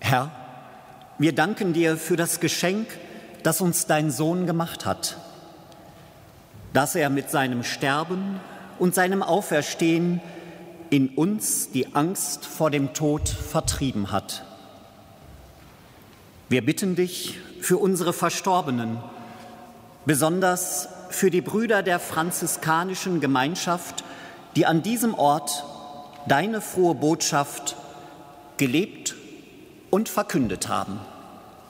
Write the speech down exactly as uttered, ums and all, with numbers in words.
Herr, wir danken dir für das Geschenk, das uns dein Sohn gemacht hat, dass er mit seinem Sterben und seinem Auferstehen in uns die Angst vor dem Tod vertrieben hat. Wir bitten dich für unsere Verstorbenen, besonders für die Brüder der franziskanischen Gemeinschaft, die an diesem Ort deine frohe Botschaft gelebt und verkündet haben.